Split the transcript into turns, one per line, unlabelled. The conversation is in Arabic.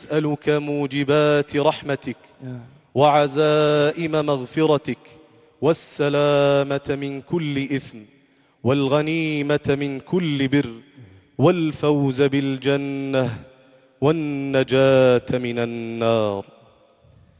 نسألك موجبات رحمتك وعزائم مغفرتك والسلامة من كل إثم والغنيمة من كل بر والفوز بالجنة والنجاة من النار.